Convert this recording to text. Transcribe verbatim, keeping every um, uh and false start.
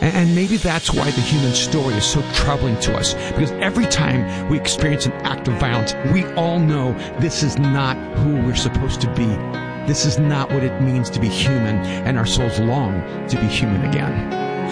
And, and maybe that's why the human story is so troubling to us, because every time we experience an act of violence, we all know this is not who we're supposed to be. This is not what it means to be human, and our souls long to be human again.